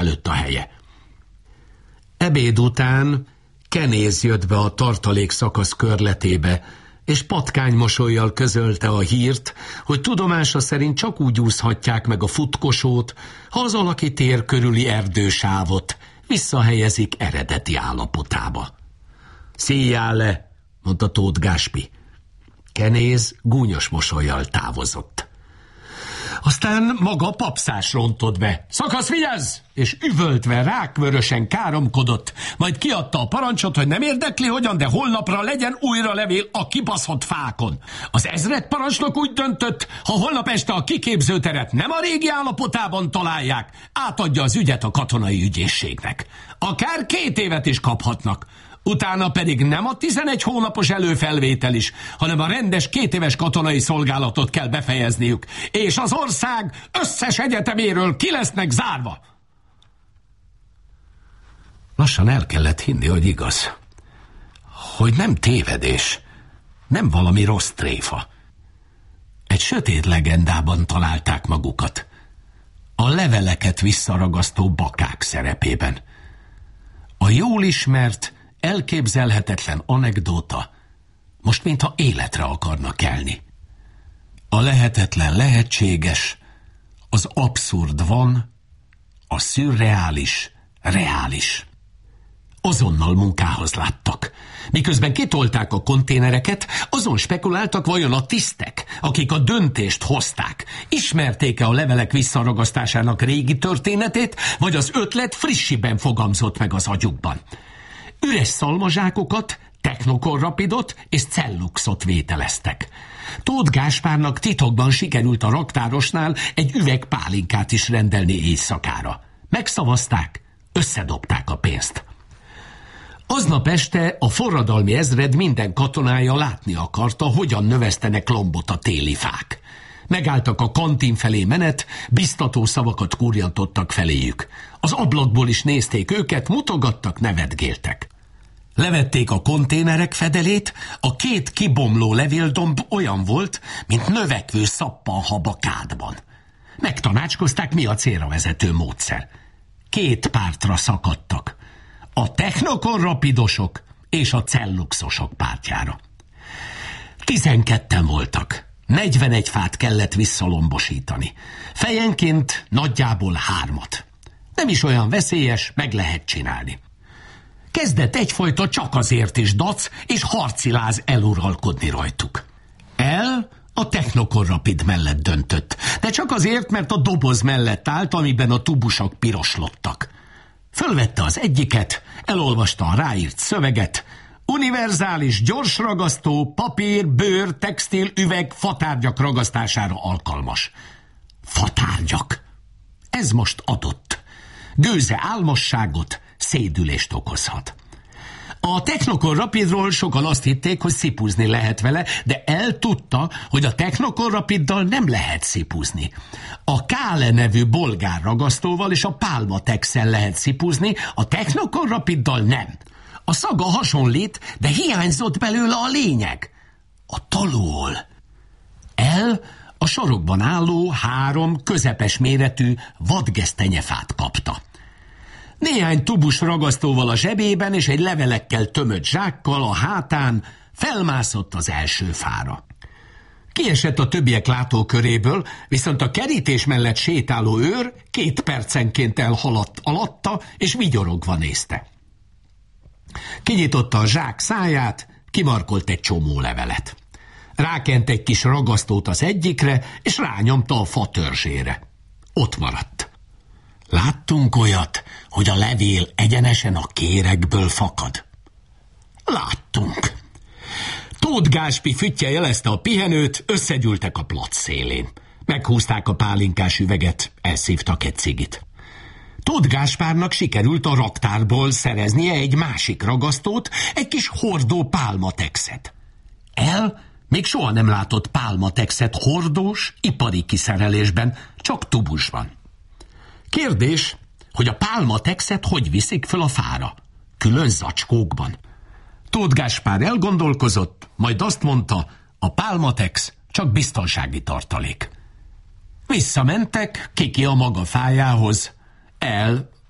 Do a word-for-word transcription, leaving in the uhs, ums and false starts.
előtt a helye. Ebéd után Kenéz jött be a tartalék szakasz körletébe, és patkánymosollyal közölte a hírt, hogy tudomása szerint csak úgy úszhatják meg a futkosót, ha az alaki tér körüli erdősávot visszahelyezik eredeti állapotába. Szíjjál le, mondta Tóth Gáspi. Kenéz gúnyos mosollyal távozott. Aztán maga a papszás rontott be. Szakasz, vigyázz! És üvöltve, rákvörösen káromkodott, majd kiadta a parancsot, hogy nem érdekli hogyan, de holnapra legyen újra levél a kibaszott fákon. Az ezredparancsnok úgy döntött, ha holnap este a kiképzőteret nem a régi állapotában találják, átadja az ügyet a katonai ügyészségnek. Akár két évet is kaphatnak. Utána pedig nem a tizenegy hónapos előfelvétel is, hanem a rendes kétéves katonai szolgálatot kell befejezniük, és az ország összes egyeteméről ki lesznek zárva. Lassan el kellett hinni, hogy igaz. Hogy nem tévedés, nem valami rossz tréfa. Egy sötét legendában találták magukat. A leveleket visszaragasztó bakák szerepében. A jól ismert, elképzelhetetlen anekdóta most mintha életre akarna kelni. A lehetetlen lehetséges, az abszurd van, a szürreális reális. Azonnal munkához láttak. Miközben kitolták a konténereket, azon spekuláltak, vajon a tisztek, akik a döntést hozták, ismerték-e a levelek visszaragasztásának régi történetét, vagy az ötlet frissiben fogamzott meg az agyukban. Üres szalmazsákokat, technokorrapidot és celluxot vételeztek. Tóth Gáspárnak titokban sikerült a raktárosnál egy üveg pálinkát is rendelni éjszakára. Megszavazták, összedobták a pénzt. Aznap este a forradalmi ezred minden katonája látni akarta, hogyan növesztenek lombot a téli fák. Megálltak a kantin felé menet, biztató szavakat kurjantottak feléjük. Az ablakból is nézték őket, mutogattak, nevetgéltek. Levették a konténerek fedelét, a két kibomló levéldomb olyan volt, mint növekvő szappanhab a kádban. Megtanácskozták, mi a célra vezető módszer. Két pártra szakadtak. A technokorrapidosok és a celluxosok pártjára. Tizenketten voltak. negyvenegy fát kellett visszalombosítani. Fejenként nagyjából hármat. Nem is olyan veszélyes, meg lehet csinálni. Kezdett egyfajta csak azért is dac és harciláz eluralkodni rajtuk. El a technokorrapid mellett döntött, de csak azért, mert a doboz mellett állt, amiben a tubusok piroslottak. Fölvette az egyiket, elolvasta a ráírt szöveget. Univerzális, gyorsragasztó, papír, bőr, textil, üveg, fatárgyak ragasztására alkalmas. Fatárgyak. Ez most adott. Gőze álmosságot, szédülést okozhat. A technokorrapidról sokan azt hitték, hogy szipuzni lehet vele, de el tudta, hogy a technokorrapiddal nem lehet szipuzni. A Kále nevű bolgár ragasztóval és a Pálmatexsel lehet szipuzni, a technokorrapiddal nem. A szaga hasonlít, de hiányzott belőle a lényeg. A talól. El a sarokban álló három közepes méretű vadgesztenyefát kapta. Néhány tubus ragasztóval a zsebében és egy levelekkel tömött zsákkal a hátán felmászott az első fára. Kiesett a többiek látóköréből, viszont a kerítés mellett sétáló őr két percenként elhaladt alatta, és vigyorogva nézte. Kinyitotta a zsák száját, kimarkolt egy csomó levelet. Rákent egy kis ragasztót az egyikre, és rányomta a fa törzsére. Ott maradt. Láttunk olyat, hogy a levél egyenesen a kérekből fakad? Láttunk. Tóth Gáspi füttye jelezte a pihenőt, összegyűltek a plac szélén. Meghúzták a pálinkás üveget, elszívtak egy cigit. Tóth Gáspárnak sikerült a raktárból szereznie egy másik ragasztót, egy kis hordó pálmatexet. El még soha nem látott pálmatexet hordós, ipari kiszerelésben, csak tubusban. Kérdés, hogy a pálmatexet hogy viszik föl a fára? Külön zacskókban. Tóth Gáspár elgondolkozott, majd azt mondta, a pálmatex csak biztonsági tartalék. Visszamentek, kiki a maga fájához, El